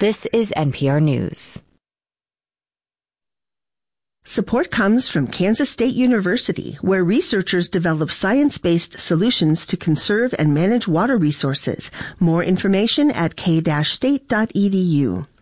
This is NPR News. Support comes from Kansas State University, where researchers develop science-based solutions to conserve and manage water resources. More information at k-state.edu.